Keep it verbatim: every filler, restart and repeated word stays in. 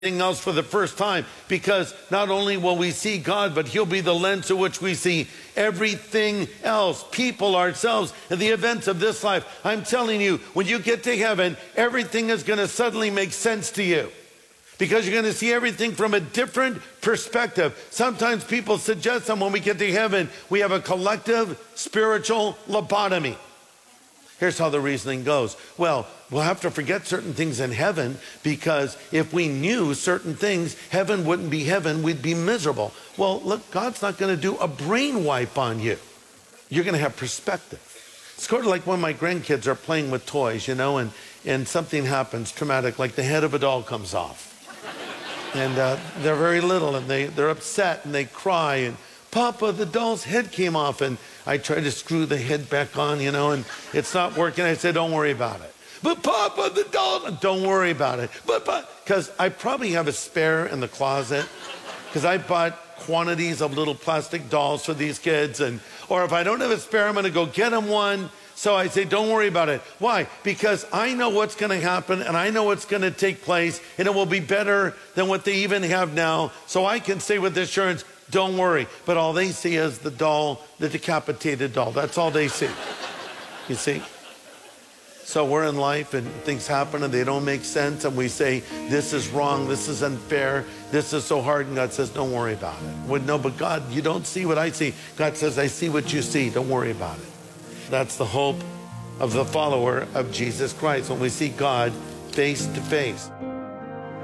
else for the first time, because not only will we see God, but he'll be the lens through which we see everything else, people, ourselves, and the events of this life. I'm telling you, when you get to heaven, everything is going to suddenly make sense to you, because you're going to see everything from a different perspective. Sometimes people suggest that when we get to heaven, we have a collective spiritual lobotomy. Here's how the reasoning goes. Well, we'll have to forget certain things in heaven, because if we knew certain things, heaven wouldn't be heaven, we'd be miserable. Well, look, God's not going to do a brain wipe on you. You're going to have perspective. It's sort of like when my grandkids are playing with toys, you know, and, and something happens traumatic, like the head of a doll comes off. And uh, they're very little, and they, they're upset, and they cry, and Papa, the doll's head came off, and I tried to screw the head back on, you know, and it's not working. I said, don't worry about it. But Papa, the doll, don't worry about it. But, but, because I probably have a spare in the closet, because I bought quantities of little plastic dolls for these kids, and or if I don't have a spare, I'm going to go get them one. So I say, don't worry about it. Why? Because I know what's going to happen, and I know what's going to take place, and it will be better than what they even have now. So I can say with assurance, don't worry. But all they see is the doll, the decapitated doll. That's all they see. You see? So we're in life, and things happen, and they don't make sense, and we say, this is wrong, this is unfair, this is so hard, and God says, don't worry about it. Well, no, but God, you don't see what I see. God says, I see what you see. Don't worry about it. That's the hope of the follower of Jesus Christ, when we see God face to face.